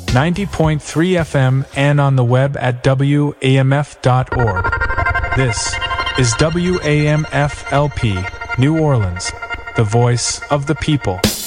90.3 FM and on the web at WAMF.org. This is WAMF-LP, New Orleans, the voice of the people.